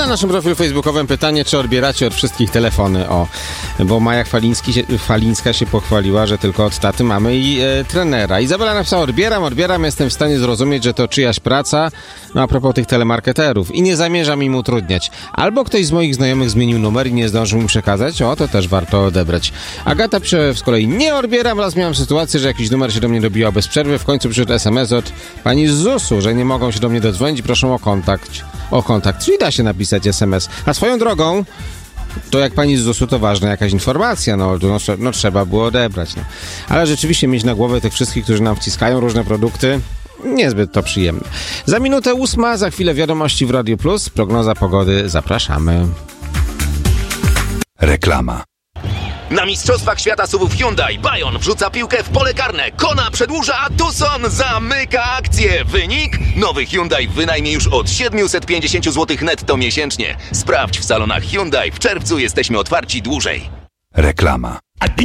na naszym profilu facebookowym pytanie, czy odbieracie od wszystkich telefony. Bo Maja Chwalińska się pochwaliła, że tylko od taty, mamy i trenera. Izabela napisała, odbieram, jestem w stanie zrozumieć, że to czyjaś praca. No a propos tych telemarketerów. I nie zamierzam im utrudniać. Albo ktoś z moich znajomych zmienił numer i nie zdążył mi przekazać. To też warto odebrać. Agata pisze z kolei, nie odbieram, raz miałam sytuację, że jakiś numer się do mnie dobijał bez przerwy. W końcu przyszedł SMS od pani z ZUS-u, że nie mogą się do mnie dodzwonić i proszą o kontakt. Czyli da się napisać SMS. A swoją drogą, to jak pani z ZUS-u, to ważna jakaś informacja, no trzeba było odebrać. No. Ale rzeczywiście mieć na głowie tych wszystkich, którzy nam wciskają różne produkty, niezbyt to przyjemne. Za minutę 8, za chwilę wiadomości w Radio Plus, prognoza pogody, zapraszamy. Reklama. Na Mistrzostwach Świata SUV-ów Hyundai Bayon wrzuca piłkę w pole karne. Kona przedłuża, a Tucson zamyka akcję. Wynik? Nowy Hyundai w wynajmie już od 750 zł netto miesięcznie. Sprawdź w salonach Hyundai. W czerwcu jesteśmy otwarci dłużej. Reklama.